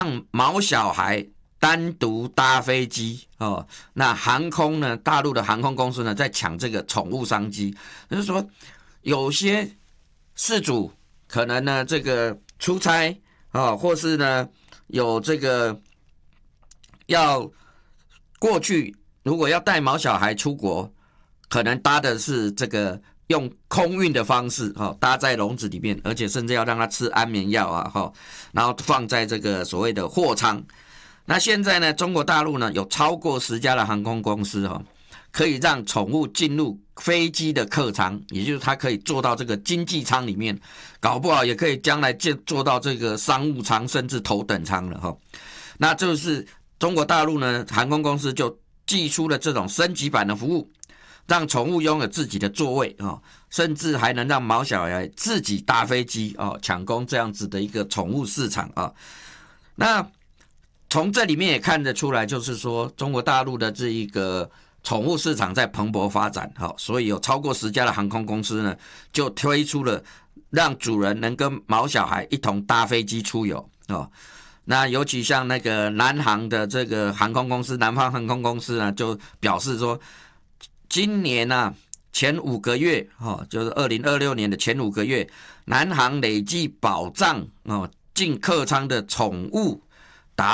毛小孩单独搭飞机哦，那航空呢，大陆的航空公司呢在抢这个宠物商机，就是说有些事主可能呢这个出差哦，或是呢有这个要过去，如果要带毛小孩出国，可能搭的是这个用空运的方式，搭在笼子里面，而且甚至要让他吃安眠药啊，然后放在这个所谓的货舱。那现在呢，中国大陆呢有超过10家的航空公司可以让宠物进入飞机的客舱，也就是它可以坐到这个经济舱里面，搞不好也可以将来坐到这个商务舱甚至头等舱了那就是中国大陆呢航空公司就寄出了这种升级版的服务，让宠物拥有自己的座位甚至还能让毛小孩自己搭飞机抢攻这样子的一个宠物市场那从这里面也看得出来，就是说中国大陆的这一个宠物市场在蓬勃发展所以有超过10家的航空公司呢，就推出了让主人能跟毛小孩一同搭飞机出游那尤其像那个南航的这个航空公司，南方航空公司呢，就表示说，今年前5个月就是2026年的前5个月，南航累计保障进客舱的宠物达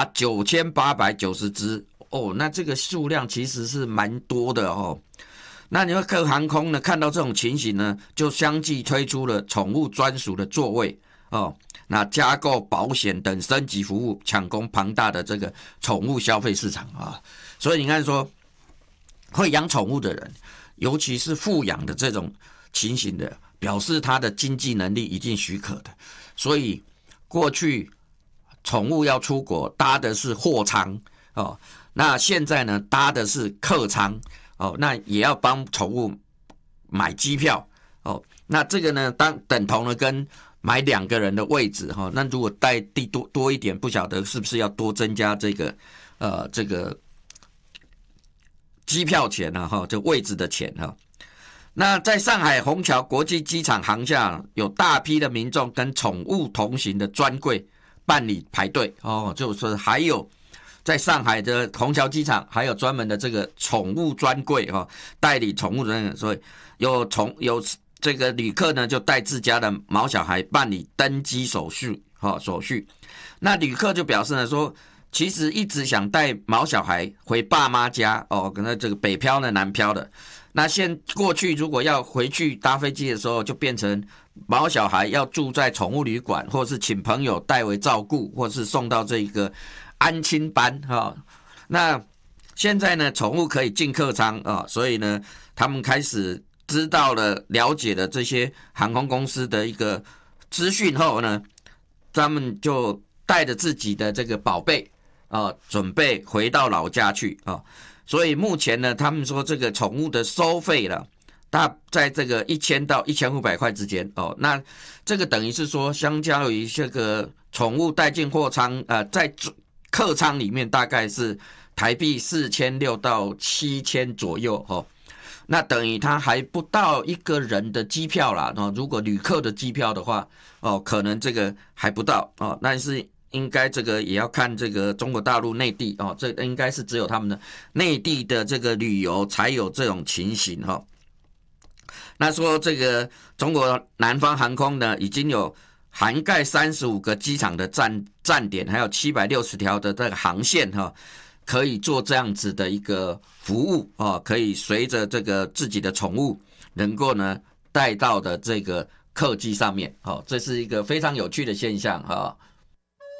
9890只那这个数量其实是蛮多的那你说各航空呢看到这种情形呢，就相继推出了宠物专属的座位那加购保险等升级服务，抢攻庞大的这个宠物消费市场所以你看说，会养宠物的人，尤其是富养的这种情形的，表示他的经济能力已经许可的。所以过去宠物要出国搭的是货舱那现在呢搭的是客舱那也要帮宠物买机票那这个呢等同了跟买2个人的位置那如果带地多一点，不晓得是不是要多增加这个机票钱这位置的钱那在上海虹桥国际机场航厦，有大批的民众跟宠物同行的专柜办理排队就是还有在上海的虹桥机场还有专门的这个宠物专柜代理宠物的，所以有这个旅客呢就带自家的毛小孩办理登机手续那旅客就表示呢说，其实一直想带毛小孩回爸妈家可能这个北漂的南漂的，那过去如果要回去搭飞机的时候，就变成毛小孩要住在宠物旅馆，或是请朋友代为照顾，或是送到这个安亲班那现在呢宠物可以进客舱所以呢他们开始知道了了解了这些航空公司的一个资讯后呢，他们就带着自己的这个宝贝准备回到老家去所以目前呢他们说这个宠物的收费了大在这个1000到1500块之间那这个等于是说，相较于这个宠物带进货舱在客舱里面大概是台币4600到7000左右那等于他还不到一个人的机票啦如果旅客的机票的话可能这个还不到但是应该这个也要看这个中国大陆内地这应该是只有他们的内地的这个旅游才有这种情形那说这个中国南方航空呢，已经有涵盖35个机场的站点，还有760条的这个航线可以做这样子的一个服务可以随着这个自己的宠物能够呢带到的这个客机上面这是一个非常有趣的现象